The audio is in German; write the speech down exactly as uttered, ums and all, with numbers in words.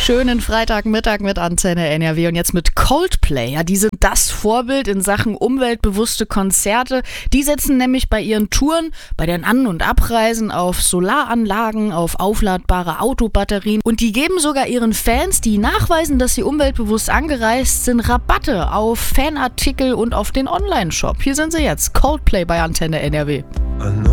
schönen Freitagmittag mit Antenne N R W und jetzt mit Coldplay. Ja, die sind das Vorbild in Sachen umweltbewusste Konzerte. Die setzen nämlich bei ihren Touren, bei den An- und Abreisen auf Solaranlagen, auf aufladbare Autobatterien und die geben sogar ihren Fans, die nachweisen, dass sie umweltbewusst angereist sind, Rabatte auf Fanartikel und auf den Online-Shop. Hier sind sie jetzt, Coldplay bei Antenne N R W.